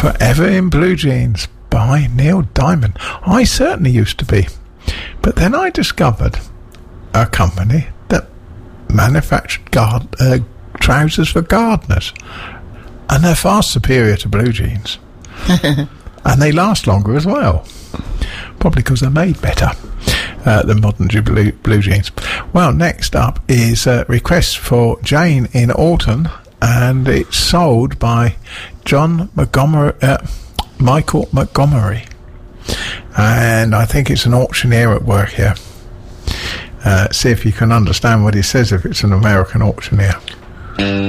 Forever in Blue Jeans by Neil Diamond. I certainly used to be. But then I discovered a company that manufactured trousers for gardeners. And they're far superior to Blue Jeans. And they last longer as well. Probably because they're made better than modern blue jeans. Well, next up is a request for Jane in Alton, and it's sold by Michael Montgomery. And I think it's an auctioneer at work here. See if you can understand what he says if it's an American auctioneer.